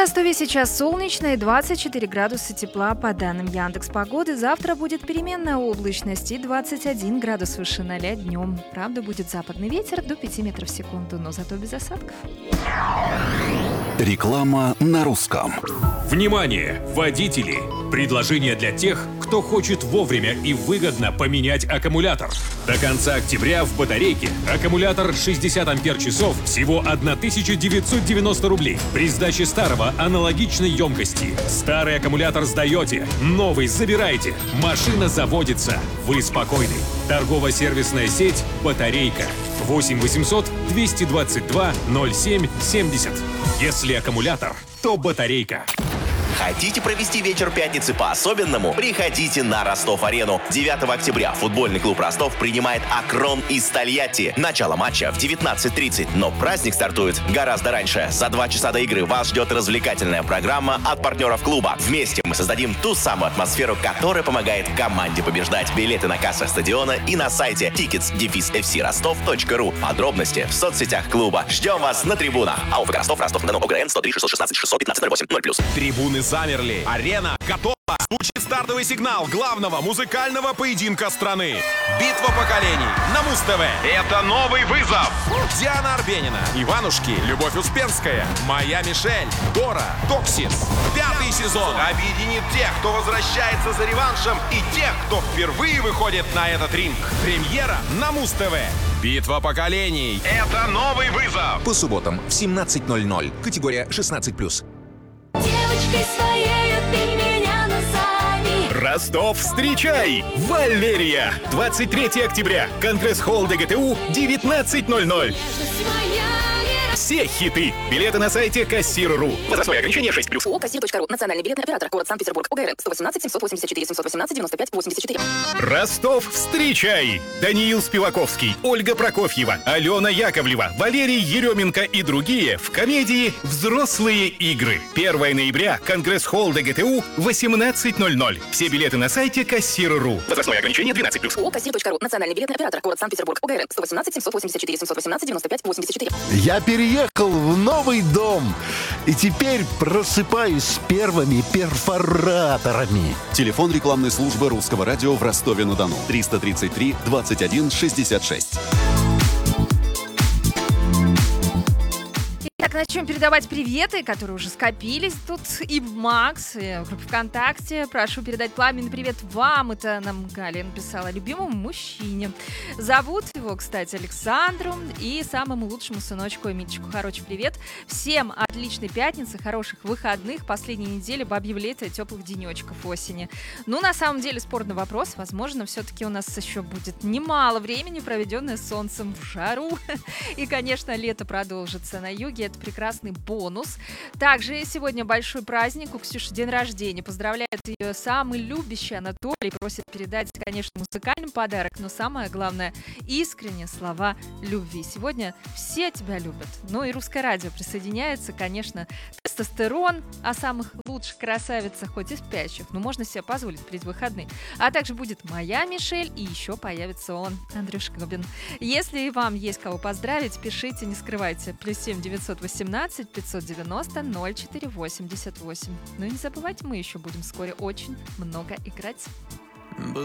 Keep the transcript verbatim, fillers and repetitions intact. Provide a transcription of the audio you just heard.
Ростове сейчас солнечно и двадцать четыре градуса тепла по данным Яндекс.Погоды. Завтра будет переменная облачность и двадцать один градус выше ноля днем. Правда, будет западный ветер до пяти метров в секунду, но зато без осадков. Реклама на русском. Внимание, водители! Предложение для тех, кто хочет вовремя и выгодно поменять аккумулятор. До конца октября в батарейке аккумулятор шестьдесят ампер-часов всего тысяча девятьсот девяносто рублей. При сдаче старого аналогичной емкости. Старый аккумулятор сдаете, новый забираете. Машина заводится. Вы спокойны. Торгово-сервисная сеть «Батарейка». восемь восемьсот двести двадцать два ноль семь семьдесят. Если аккумулятор, то батарейка. Хотите провести вечер пятницы по-особенному? Приходите на Ростов-арену. девятого октября футбольный клуб «Ростов» принимает «Акрон» из Тольятти. Начало матча в девятнадцать тридцать, но праздник стартует гораздо раньше. За два часа до игры вас ждет развлекательная программа от партнеров клуба. Вместе мы создадим ту самую атмосферу, которая помогает команде побеждать. Билеты на кассах стадиона и на сайте тикетс эф си ростов точка ру. Подробности в соцсетях клуба. Ждем вас на трибунах. АО Ростов, Ростов-на-Дону, ОГРН сто три шестьсот шестнадцать шестьсот пятнадцать ноль восемь ноль плюс. Трибуны замерли. Арена готова. Звучит стартовый сигнал главного музыкального поединка страны. Битва поколений на Муз-ТВ. Это новый вызов. Диана Арбенина, Иванушки, Любовь Успенская, Моя Мишель, Дора, Токсис. Пятый сезон объединит тех, кто возвращается за реваншем, и тех, кто впервые выходит на этот ринг. Премьера на Муз-ТВ. Битва поколений. Это новый вызов. По субботам в семнадцать ноль ноль. Категория шестнадцать плюс. Девочкой своей ты меня назови. Ростов, встречай! Валерия! двадцать третьего октября. Конгресс-холл ДГТУ, девятнадцать ноль ноль. Все хиты. Билеты на сайте Кассир.ру. Возрастное ограничение шесть плюс. ООО «Кассир.ру». Национальный билетный оператор. Город Санкт-Петербург. ОГРН сто восемнадцать семьсот восемьдесят четыре семьсот восемнадцать девяносто пять восемьдесят четыре. Ростов, встречай! Даниил Спиваковский, Ольга Прокофьева, Алена Яковлева, Валерий Еременко и другие в комедии «Взрослые игры». первого ноября. Конгресс-холл ДГТУ, восемнадцать ноль ноль. Все билеты на сайте Кассир.ру. Возрастное ограничение двенадцать плюс. ООО «Кассир.ру». Национальный билетный оператор. Город Санкт-Петербург. ОГРН сто восемнадцать семьсот восемьдесят четыре семьсот восемнадцать девяносто пять восемьдесят четыре. Я переехал в новый дом и теперь просыпаюсь с первыми перфораторами. Телефон рекламной службы Русского радио в Ростове-на-Дону. триста тридцать три двадцать один шестьдесят шесть. Так, начнем передавать приветы, которые уже скопились тут и в Макс, и в группе ВКонтакте. Прошу передать пламенный привет вам. Это нам Галя написала, любимому мужчине. Зовут его, кстати, Александру, и самому лучшему сыночку Эмильчику. Короче, привет. Всем отличной пятницы, хороших выходных, последней недели бабьего лета и теплых денечков осени. Ну, на самом деле, спорный вопрос. Возможно, все-таки у нас еще будет немало времени, проведенное солнцем в жару. И, конечно, лето продолжится на юге. Это прекрасный бонус. Также сегодня большой праздник. У Ксюши день рождения. Поздравляет ее самый любящий Анатолий. Просит передать, конечно, музыкальный подарок, но самое главное, искренние слова любви. Сегодня все тебя любят. Ну и Русское радио присоединяется, конечно, тестостерон о самых лучших красавицах, хоть и спящих, но можно себе позволить перед выходные. А также будет Моя Мишель, и еще появится он, Андрюша Губин. Если вам есть кого поздравить, пишите, не скрывайте. Плюс семь девятьсот восемнадцать пятьсот девяносто ноль четыре восемьдесят восемь. Ну и не забывайте, мы еще будем вскоре очень много играть.